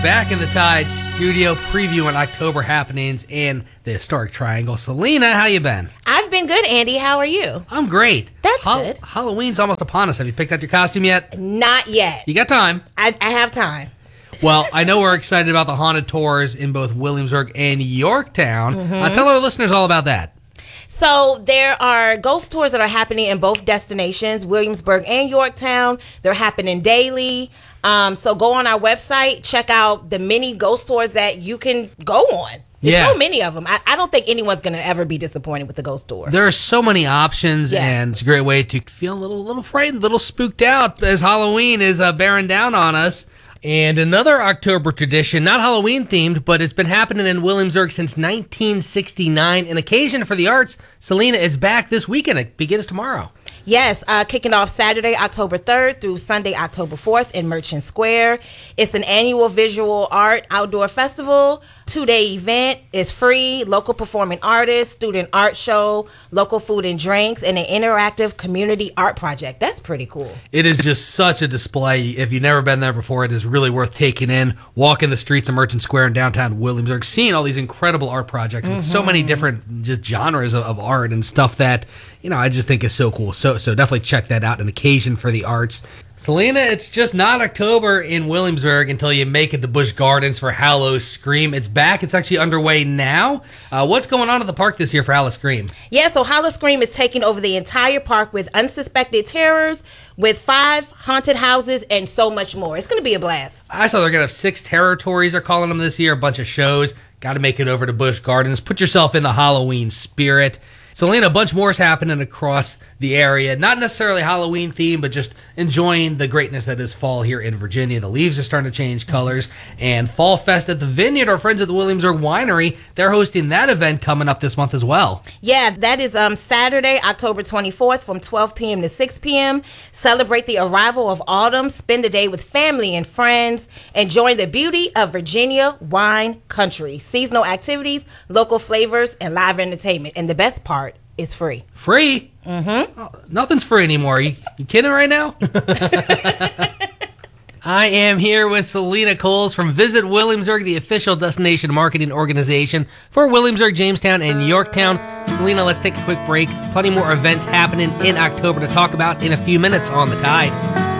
Back in the Tide studio previewing October happenings in the historic Triangle. Selena, how you been? I've been good, Andy. How are you? I'm great. That's good. Halloween's almost upon us. Have you picked out your costume yet? Not yet. You got time. I have time. Well, I know we're excited about the haunted tours in both Williamsburg and Yorktown. Tell our listeners all about that. So there are ghost tours that are happening in both destinations, Williamsburg and Yorktown. They're happening daily. So go on our website, check out the many ghost tours that you can go on. There's so many of them. I don't think anyone's going to ever be disappointed with the ghost tour. There are so many options, and it's a great way to feel a little frightened, a little spooked out as Halloween is bearing down on us. And another October tradition, not Halloween themed, but it's been happening in Williamsburg since 1969. An occasion for the arts. Selena, it's back this weekend. It begins tomorrow. Yes, kicking off Saturday, October 3rd through Sunday, October 4th in Merchant Square. It's an annual visual art outdoor festival. 2-day event. Is free. Local performing artists, student art show, local food and drinks, and an interactive community art project. That's pretty cool. It is just such a display. If you've never been there before, it is really worth taking in. Walking the streets of Merchant Square in downtown Williamsburg, seeing all these incredible art projects with so many different just genres of art and stuff that, I just think is so cool. So definitely check that out. An occasion for the arts. Selena, it's just not October in Williamsburg until you make it to Busch Gardens for Howl-O-Scream. It's back. It's actually underway now. What's going on at the park this year for Howl-O-Scream? Yeah, so Howl-O-Scream is taking over the entire park with unsuspected terrors, with 5 haunted houses, and so much more. It's going to be a blast. I saw they're going to have 6 territories, they're calling them this year, a bunch of shows. Got to make it over to Busch Gardens. Put yourself in the Halloween spirit. Selena, a bunch more is happening across the area. Not necessarily Halloween themed, but just enjoying the greatness that is fall here in Virginia. The leaves are starting to change colors. And Fall Fest at the Vineyard, our friends at the Williamsburg Winery, they're hosting that event coming up this month as well. Yeah, that is Saturday, October 24th from 12 p.m. to 6 p.m. Celebrate the arrival of autumn. Spend the day with family and friends. Enjoying the beauty of Virginia wine country. Seasonal activities, local flavors, and live entertainment. And the best part, is free. Free? Mm-hmm. Oh, nothing's free anymore. You kidding right now? I am here with Selena Coles from Visit Williamsburg, the official destination marketing organization for Williamsburg, Jamestown, and Yorktown. Selena, let's take a quick break. Plenty more events happening in October to talk about in a few minutes on The Tide.